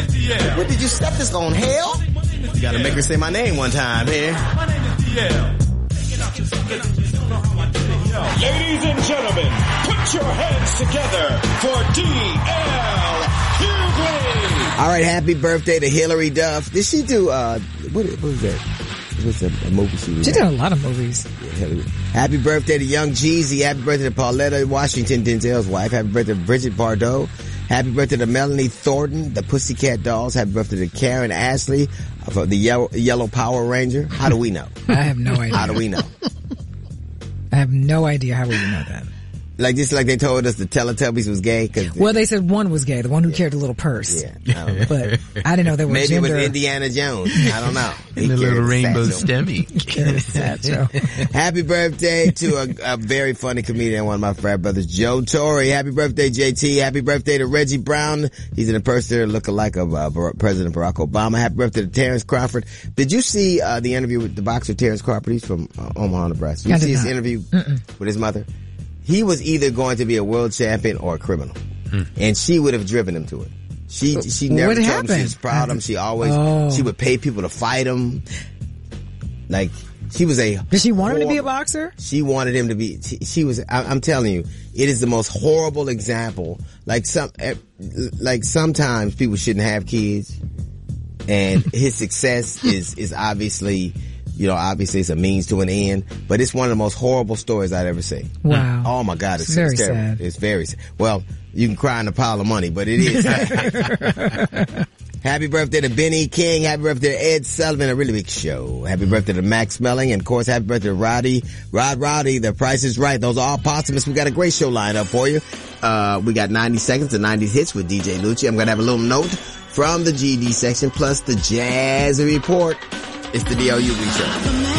is DL. What did you step this on, hell? You gotta make her say my name one time here. My name is DL. Ladies and gentlemen, put your hands together for D.L. Hughley. All right, happy birthday to Hillary Duff. Did she do, what was that? It was a movie she was She did a lot of movies. Yeah, happy birthday to Young Jeezy. Happy birthday to Pauletta Washington, Denzel's wife. Happy birthday to Bridget Bardot. Happy birthday to Melanie Thornton, the Pussycat Dolls. Happy birthday to Karen Ashley for the Yellow Power Ranger. How do we know? I have no idea. How do we know? I have no idea how we would know that. Like, just like they told us the Teletubbies was gay. Well, they said one was gay, the one who carried a little purse. Yeah, I don't know. But I didn't know there was Maybe gender. it was Indiana Jones. I don't know. And the little rainbow stemmy. Happy birthday to a very funny comedian, one of my frat brothers, Joe Torre. Happy birthday, JT. Happy birthday to Reggie Brown. He's an impersonator lookalike of President Barack Obama. Happy birthday to Terrence Crawford. Did you see the interview with the boxer Terrence Crawford? He's from Omaha, Nebraska. Did you see his interview with his mother? He was either going to be a world champion or a criminal. And she would have driven him to it. She never told him she was proud of him. She always, she would pay people to fight him. Like, she was a... Did she want him to be a boxer? She wanted him to be, she was, I'm telling you, it is the most horrible example. Like sometimes people shouldn't have kids. And his success is obviously... You know, obviously it's a means to an end, but it's one of the most horrible stories I've ever seen. Wow. Oh my God, it's very terrible. sad. It's very sad. Well, you can cry in a pile of money, but it is sad. Happy birthday to Benny King. Happy birthday to Ed Sullivan, a really big show. Happy birthday to Max Melling, and of course, happy birthday to Rowdy. The Price is Right. Those are all posthumous. We got a great show lined up for you. We got 90 seconds to 90s hits with DJ Lucci. I'm gonna have a little note from the GD section, plus the Jazz Report. It's the DLU Show.